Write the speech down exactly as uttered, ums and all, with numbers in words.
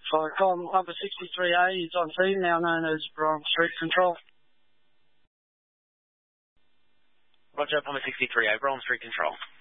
Fire com, number sixty-three A is on scene, now known as Brom Street Control. Roger, number sixty-three A, Brom Street Control.